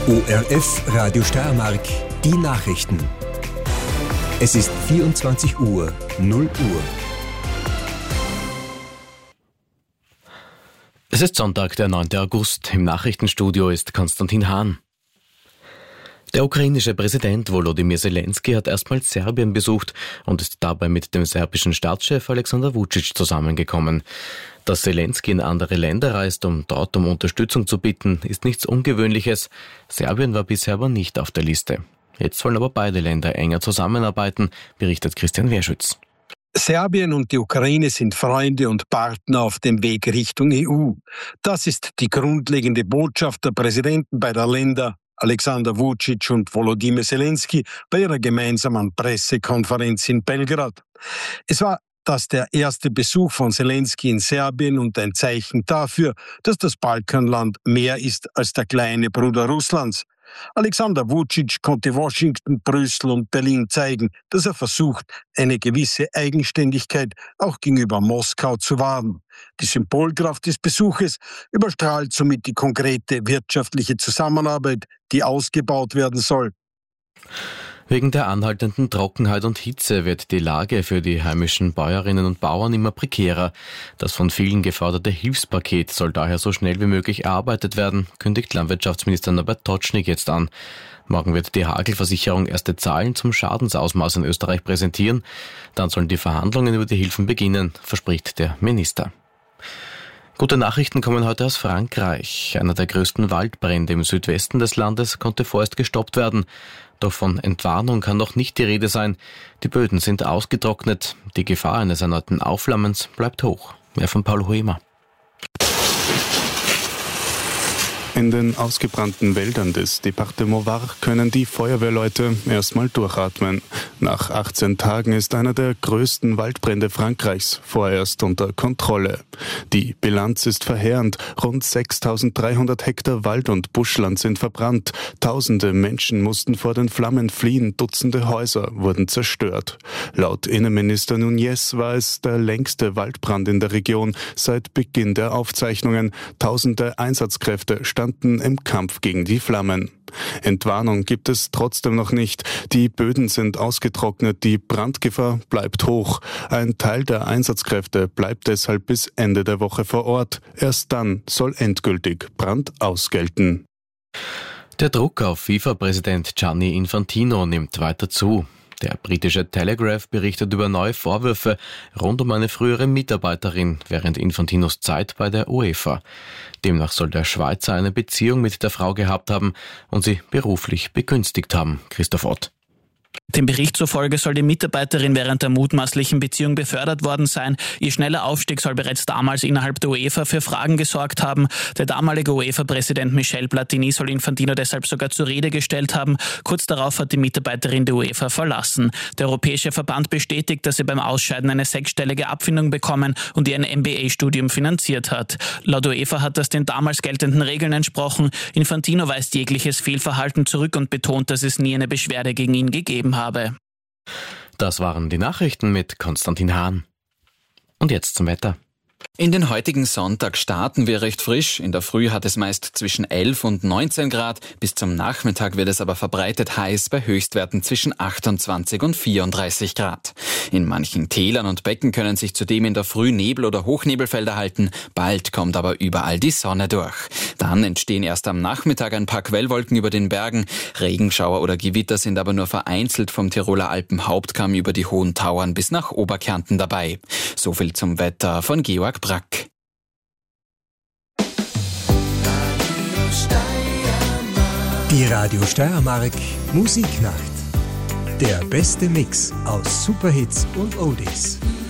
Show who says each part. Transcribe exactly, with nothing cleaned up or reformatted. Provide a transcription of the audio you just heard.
Speaker 1: O R F Radio Steiermark, die Nachrichten. Es ist vierundzwanzig Uhr, null Uhr.
Speaker 2: Es ist Sonntag, der neunte August. Im Nachrichtenstudio ist Konstantin Hahn. Der ukrainische Präsident Volodymyr Zelensky hat erstmals Serbien besucht und ist dabei mit dem serbischen Staatschef Alexander Vučić zusammengekommen. Dass Zelensky in andere Länder reist, um dort um Unterstützung zu bitten, ist nichts Ungewöhnliches. Serbien war bisher aber nicht auf der Liste. Jetzt wollen aber beide Länder enger zusammenarbeiten, berichtet Christian Wehrschütz.
Speaker 3: Serbien und die Ukraine sind Freunde und Partner auf dem Weg Richtung E U. Das ist die grundlegende Botschaft der Präsidenten beider Länder, Alexander Vučić und Volodymyr Zelensky, bei ihrer gemeinsamen Pressekonferenz in Belgrad. Es war das der erste Besuch von Zelensky in Serbien und ein Zeichen dafür, dass das Balkanland mehr ist als der kleine Bruder Russlands. Alexander Vučić konnte Washington, Brüssel und Berlin zeigen, dass er versucht, eine gewisse Eigenständigkeit auch gegenüber Moskau zu wahren. Die Symbolkraft des Besuches überstrahlt somit die konkrete wirtschaftliche Zusammenarbeit, die ausgebaut werden soll.
Speaker 2: Wegen der anhaltenden Trockenheit und Hitze wird die Lage für die heimischen Bäuerinnen und Bauern immer prekärer. Das von vielen geforderte Hilfspaket soll daher so schnell wie möglich erarbeitet werden, kündigt Landwirtschaftsminister Norbert Totschnig jetzt an. Morgen wird die Hagelversicherung erste Zahlen zum Schadensausmaß in Österreich präsentieren. Dann sollen die Verhandlungen über die Hilfen beginnen, verspricht der Minister. Gute Nachrichten kommen heute aus Frankreich. Einer der größten Waldbrände im Südwesten des Landes konnte vorerst gestoppt werden. Doch von Entwarnung kann noch nicht die Rede sein. Die Böden sind ausgetrocknet. Die Gefahr eines erneuten Aufflammens bleibt hoch. Mehr von Paul Huemer.
Speaker 4: In den ausgebrannten Wäldern des Département Var können die Feuerwehrleute erstmal durchatmen. Nach achtzehn Tagen ist einer der größten Waldbrände Frankreichs vorerst unter Kontrolle. Die Bilanz ist verheerend. Rund sechstausenddreihundert Hektar Wald- und Buschland sind verbrannt. Tausende Menschen mussten vor den Flammen fliehen. Dutzende Häuser wurden zerstört. Laut Innenminister Núñez war es der längste Waldbrand in der Region seit Beginn der Aufzeichnungen. Tausende Einsatzkräfte standen im Kampf gegen die Flammen. Entwarnung gibt es trotzdem noch nicht. Die Böden sind ausgetrocknet, die Brandgefahr bleibt hoch. Ein Teil der Einsatzkräfte bleibt deshalb bis Ende der Woche vor Ort. Erst dann soll endgültig Brand ausgelten.
Speaker 2: Der Druck auf FIFA-Präsident Gianni Infantino nimmt weiter zu. Der britische Telegraph berichtet über neue Vorwürfe rund um eine frühere Mitarbeiterin während Infantinos Zeit bei der UEFA. Demnach soll der Schweizer eine Beziehung mit der Frau gehabt haben und sie beruflich begünstigt haben. Christoph Ott.
Speaker 5: Dem Bericht zufolge soll die Mitarbeiterin während der mutmaßlichen Beziehung befördert worden sein. Ihr schneller Aufstieg soll bereits damals innerhalb der UEFA für Fragen gesorgt haben. Der damalige UEFA-Präsident Michel Platini soll Infantino deshalb sogar zur Rede gestellt haben. Kurz darauf hat die Mitarbeiterin die UEFA verlassen. Der Europäische Verband bestätigt, dass sie beim Ausscheiden eine sechsstellige Abfindung bekommen und ihr ein M B A-Studium finanziert hat. Laut UEFA hat das den damals geltenden Regeln entsprochen. Infantino weist jegliches Fehlverhalten zurück und betont, dass es nie eine Beschwerde gegen ihn gegeben habe.
Speaker 2: Das waren die Nachrichten mit Konstantin Hahn. Und jetzt zum Wetter.
Speaker 6: In den heutigen Sonntag starten wir recht frisch. In der Früh hat es meist zwischen elf und neunzehn Grad. Bis zum Nachmittag wird es aber verbreitet heiß bei Höchstwerten zwischen achtundzwanzig und vierunddreißig Grad. In manchen Tälern und Becken können sich zudem in der Früh Nebel- oder Hochnebelfelder halten. Bald kommt aber überall die Sonne durch. Dann entstehen erst am Nachmittag ein paar Quellwolken über den Bergen. Regenschauer oder Gewitter sind aber nur vereinzelt vom Tiroler Alpenhauptkamm über die hohen Tauern bis nach Oberkärnten dabei. So viel zum Wetter von Georg Brack.
Speaker 1: Die Radio Steiermark Musiknacht. Der beste Mix aus Superhits und Oldies.